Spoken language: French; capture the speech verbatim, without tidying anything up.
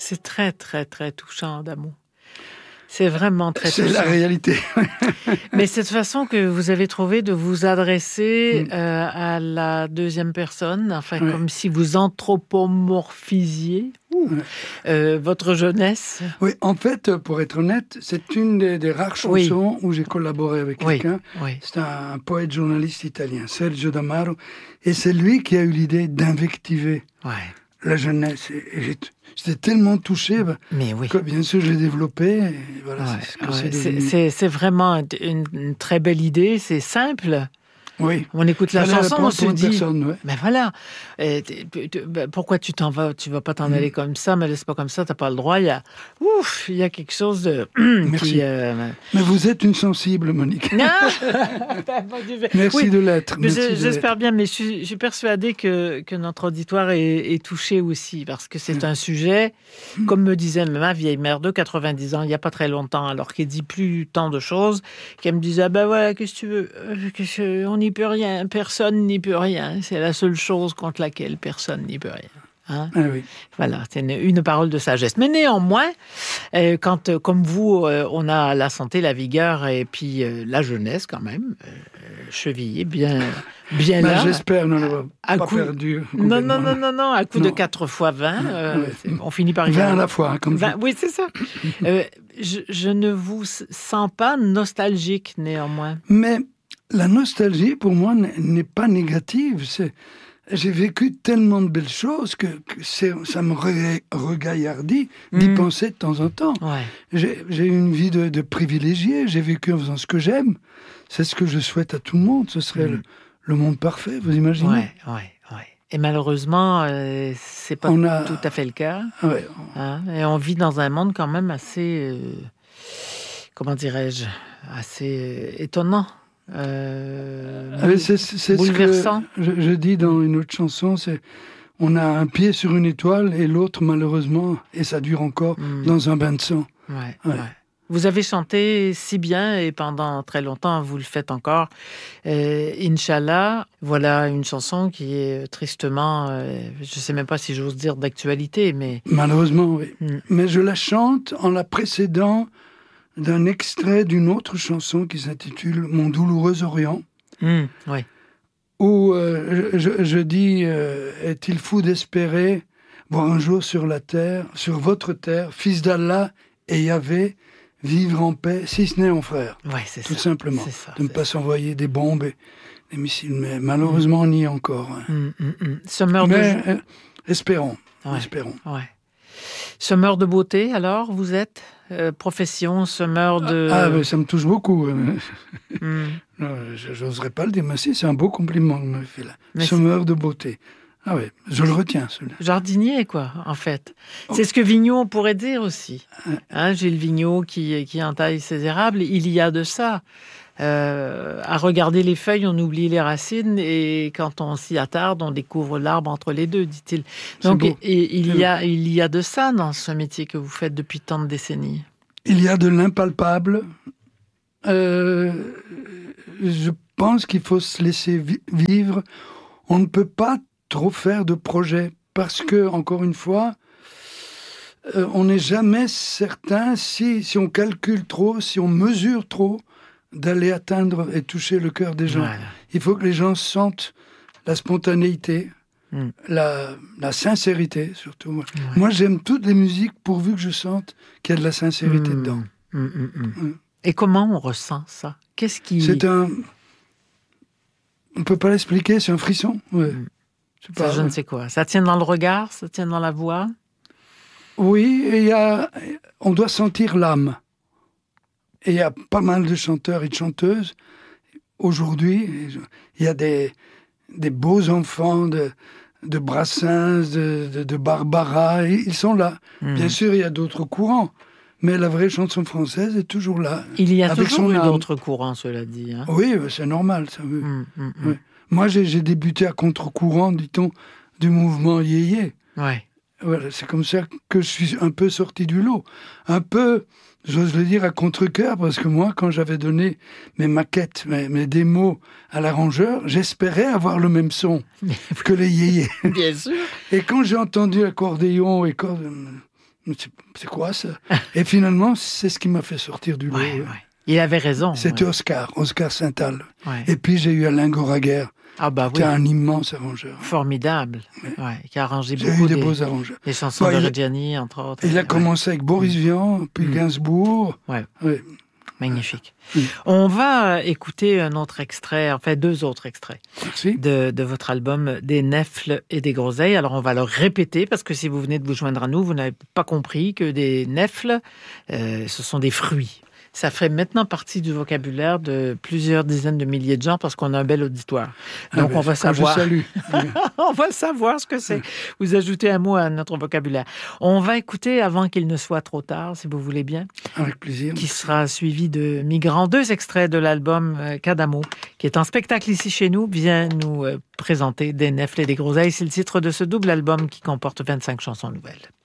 c'est très, très, très touchant d'amour. C'est vraiment très C'est touchant. la réalité. Mais cette façon que vous avez trouvé de vous adresser Mm. euh, à la deuxième personne, enfin Ouais. comme si vous anthropomorphisiez ouh, Ouais. euh, votre jeunesse. Oui, en fait, pour être honnête, c'est une des, des rares chansons oui. où j'ai collaboré avec oui. quelqu'un. Oui. C'est un, un poète journaliste italien, Sergio D'Amaro, et c'est lui qui a eu l'idée d'invectiver ouais. la jeunesse. Et, et j'ai, j'étais tellement touché bah, Mais oui. que bien sûr j'ai développé. Et voilà, ouais, c'est, ce que ouais. c'est, c'est, c'est, c'est vraiment une, une très belle idée, c'est simple. Oui. On écoute la Fallait chanson, on se dit, personne, ouais. mais voilà, et, t- t- ben, pourquoi tu t'en vas, tu vas pas t'en mmh. aller comme ça, mais laisse pas comme ça, t'as pas le droit. Il y a, ouf, il y a quelque chose de. Merci. Qui, euh... Mais vous êtes une sensible, Monique. Merci oui, de l'être. Mais Merci je, de j'espère l'être. bien, mais je suis, je suis persuadée que que notre auditoire est, est touché aussi, parce que c'est mmh. un sujet, mmh. comme me disait ma vieille mère de quatre-vingt-dix ans, il y a pas très longtemps, alors qu'elle dit plus tant de choses, qu'elle me disait, ah ben voilà, qu'est-ce que tu veux, qu'est-ce que, on n'y peut rien. Personne n'y peut rien. C'est la seule chose contre laquelle personne n'y peut rien. Hein? Ah oui. Voilà, c'est une, une parole de sagesse. Mais néanmoins, euh, quand, euh, comme vous, euh, on a la santé, la vigueur et puis euh, la jeunesse quand même, euh, chevillée bien, bien ben, là. J'espère ne l'avoir pas coup... perdu. Non, non, non, non, non, à coup non. de quatre fois vingt, euh, ouais. on finit par y vingt à la fois, hein, comme vingt, oui, c'est ça. euh, je, je ne vous sens pas nostalgique néanmoins. Mais la nostalgie, pour moi, n'est pas négative. C'est... J'ai vécu tellement de belles choses que, que c'est, ça me re- regaillardit d'y mmh. penser de temps en temps. Ouais. J'ai, j'ai eu une vie de, de privilégié, j'ai vécu en faisant ce que j'aime. C'est ce que je souhaite à tout le monde. Ce serait mmh. le, le monde parfait, vous imaginez ? Ouais, ouais, ouais. Et malheureusement, euh, c'est pas on a... tout à fait le cas. Ouais, on... Hein? Et on vit dans un monde quand même assez, euh, comment dirais-je, assez euh, étonnant. Euh, boule... c'est, c'est bouleversant. Ce que je, je dis dans une autre chanson, c'est on a un pied sur une étoile et l'autre malheureusement, et ça dure encore, mmh. dans un bain de sang. Ouais, ouais. Ouais. Vous avez chanté si bien et pendant très longtemps, vous le faites encore. Euh, Inch'Allah, voilà une chanson qui est tristement, euh, je ne sais même pas si j'ose dire d'actualité, mais... Malheureusement, oui. Mmh. Mais je la chante en la précédant d'un extrait d'une autre chanson qui s'intitule « Mon douloureux Orient mmh, », oui. où euh, je, je dis euh, « Est-il fou d'espérer voir un jour sur la terre, sur votre terre, fils d'Allah et Yahvé, vivre en paix, si ce n'est en frère ». Ouais, c'est Tout ça. simplement, c'est ça, de ne pas ça. s'envoyer des bombes et des missiles. Mais malheureusement, mmh. on y est encore. Hein. Mmh, mmh, mmh. Semeur Mais de... euh, espérons, ouais, espérons. Ouais. Semeur de beauté, alors, vous êtes euh, profession, semeur de... Ah, mais ça me touche beaucoup. Mm. Non, je n'oserais pas le dire, mais si, c'est un beau compliment que vous m'avez fait là. Mais semeur c'est... de beauté. Ah oui, je le retiens, celui-là. Jardinier, quoi, en fait. Oh. C'est ce que Vigneault pourrait dire aussi. Hein, Gilles Vigneault qui, qui entaille ses érables, il y a de ça. Euh, à regarder les feuilles, on oublie les racines, et quand on s'y attarde, on découvre l'arbre entre les deux, dit-il. Donc, et, et, il, y a, il y a de ça dans ce métier que vous faites depuis tant de décennies. Il y a de l'impalpable. Euh, je pense qu'il faut se laisser vi- vivre. On ne peut pas trop faire de projets parce que, encore une fois, euh, on n'est jamais certain si, si on calcule trop, si on mesure trop, d'aller atteindre et toucher le cœur des gens. Voilà. Il faut que les gens sentent la spontanéité, mm. la, la sincérité surtout. Ouais. Moi, j'aime toutes les musiques pourvu que je sente qu'il y a de la sincérité mm. dedans. Mm, mm, mm. Mm. Et comment on ressent ça ? Qu'est-ce qui... C'est un... On ne peut pas l'expliquer, c'est un frisson. Ouais. Mm. Pas, je ouais. ne sais quoi. Ça tient dans le regard, ça tient dans la voix ? Oui, et y a... on doit sentir l'âme. Et il y a pas mal de chanteurs et de chanteuses. Aujourd'hui, il y a des, des beaux enfants de, de Brassens, de, de, de Barbara. Ils sont là. Mmh. Bien sûr, il y a d'autres courants. Mais la vraie chanson française est toujours là. Il y a toujours eu d'autres courants, cela dit. Hein. Oui, c'est normal. Ça veut. Mmh, mmh, oui. Moi, j'ai, j'ai débuté à contre-courant, dit-on, du mouvement yéyé. Ouais. Voilà, c'est comme ça que je suis un peu sorti du lot. Un peu... J'ose le dire à contre-cœur, parce que moi, quand j'avais donné mes maquettes, mes, mes démos à l'arrangeur, j'espérais avoir le même son que les yéyés. Bien sûr. Et quand j'ai entendu l'accordéon et quand... c'est, c'est quoi ça? Et finalement, c'est ce qui m'a fait sortir du lot. Ouais, ouais. ouais. Il avait raison. C'était ouais. Oscar, Oscar Saint-Al. Ouais. Et puis j'ai eu Alain Goraguer, Ah bah qui oui, est un immense arrangeur. formidable. Ouais, qui a arrangé J'ai beaucoup eu des des, beaux arrangeurs. des chansons Ouais, de il- Reggiani, entre autres. Il a Ouais. commencé avec Boris Vian, puis Mm. Gainsbourg. Ouais. Ouais. Magnifique. Mm. On va écouter un autre extrait, en fait deux autres extraits Merci. de, de votre album Des Nèfles et des Groseilles. Alors on va le répéter parce que si vous venez de vous joindre à nous, vous n'avez pas compris que des nèfles, euh, ce sont des fruits. Ça fait maintenant partie du vocabulaire de plusieurs dizaines de milliers de gens parce qu'on a un bel auditoire. Donc Ah ben, on va quand savoir. Je salue. On va savoir ce que c'est. Vous ajoutez un mot à notre vocabulaire. On va écouter, avant qu'il ne soit trop tard, si vous voulez bien, Avec plaisir. qui sera suivi de Migrants. Deux extraits de l'album euh, Cadamo, qui est en spectacle ici chez nous, vient nous euh, présenter Des Nèfles et des Groseilles. C'est le titre de ce double album qui comporte vingt-cinq chansons nouvelles.